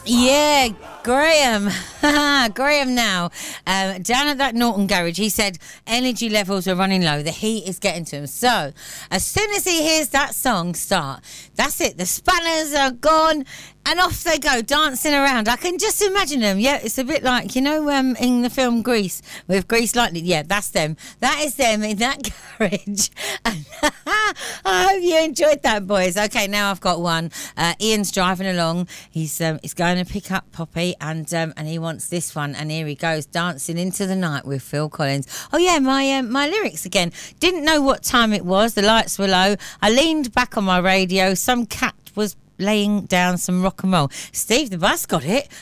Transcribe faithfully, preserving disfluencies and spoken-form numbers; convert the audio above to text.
Yeah, Graham. Graham now. Um, down at that Norton garage, he said energy levels are running low. The heat is getting to him. So, as soon as he hears that song start, that's it. The spanners are gone. And off they go, dancing around. I can just imagine them. Yeah, it's a bit like, you know, um, in the film Grease, with Grease Lightning. Yeah, that's them. That is them in that garage. I hope you enjoyed that, boys. Okay, now I've got one. Uh, Ian's driving along. He's um, he's going to pick up Poppy, and um, and he wants this one. And here he goes, dancing into the night with Phil Collins. Oh yeah, my um, my lyrics again. Didn't know what time it was. The lights were low. I leaned back on my radio. Some cat was laying down some rock and roll. Steve the Bus got it.